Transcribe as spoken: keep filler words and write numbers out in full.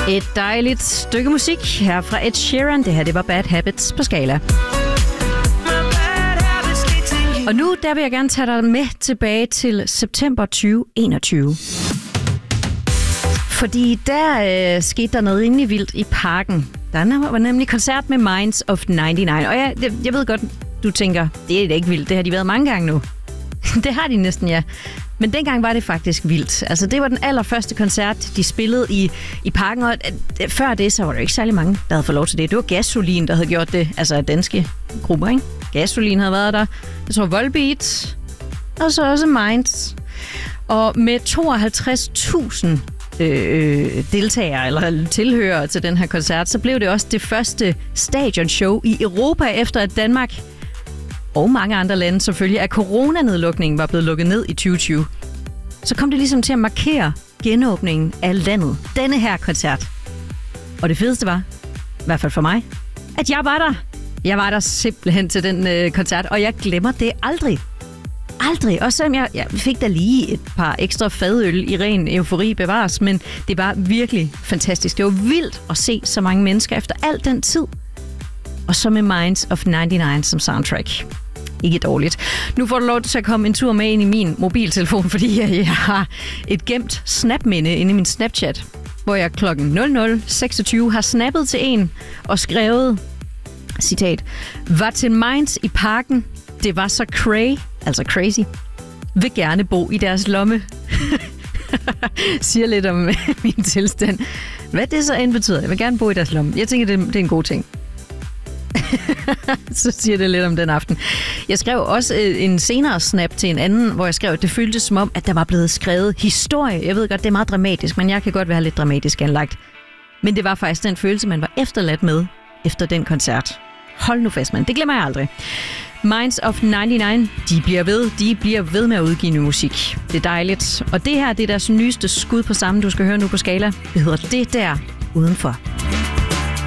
Et dejligt stykke musik her fra Ed Sheeran. Det her, det var Bad Habits på Skala. Og nu, der vil jeg gerne tage dig med tilbage til september tyve enogtyve. Fordi der øh, skete der noget rimelig vildt i Parken. Der var nemlig koncert med Minds of nioghalvfems. Og jeg, jeg ved godt, du tænker, det er da ikke vildt. Det har de været mange gange nu. Det har de næsten, ja. Men dengang var det faktisk vildt. Altså, det var den allerførste koncert, de spillede i, i Parken. Og øh, før det, så var der ikke særlig mange, der havde fået lov til det. Det var Gasolin, der havde gjort det. Altså, danske grupper, ikke? Gasolin havde været der. Jeg tror, Volbeat. Og så også Minds. Og med tooghalvtreds tusind øh, deltagere eller tilhørere til den her koncert, så blev det også det første stadionshow i Europa, efter at Danmark og mange andre lande selvfølgelig af coronanedlukningen var blevet lukket ned i tyve tyve. Så kom det ligesom til at markere genåbningen af landet. Denne her koncert. Og det fedeste var, i hvert fald for mig, at jeg var der. Jeg var der simpelthen til den øh, koncert, og jeg glemmer det aldrig. Aldrig. Også selvom jeg, jeg fik da lige et par ekstra fadøl i ren eufori bevares, men det var virkelig fantastisk. Det var vildt at se så mange mennesker efter al den tid. Og så med Minds of nioghalvfems som soundtrack. Ikke dårligt. Nu får du lov til at komme en tur med ind i min mobiltelefon, fordi jeg har et gemt snapminde inde i min Snapchat, hvor jeg klokken nul nul seksogtyve har snappet til en og skrevet, citat, var til Minds i Parken, det var så cray, altså crazy, vil gerne bo i deres lomme. Siger lidt om min tilstand. Hvad det så end betyder, jeg vil gerne bo i deres lomme. Jeg tænker, det, det er en god ting. Så siger det lidt om den aften. Jeg skrev også en senere snap til en anden, hvor jeg skrev, at det føltes som om, at der var blevet skrevet historie. Jeg ved godt, det er meget dramatisk, men jeg kan godt være lidt dramatisk anlagt. Men det var faktisk den følelse, man var efterladt med efter den koncert. Hold nu fast, mand. Det glemmer jeg aldrig. Minds of nioghalvfems, de bliver ved. De bliver ved med at udgive ny musik. Det er dejligt. Og det her, det er deres nyeste skud på sammen, du skal høre nu på Skala. Det hedder Det Der Udenfor.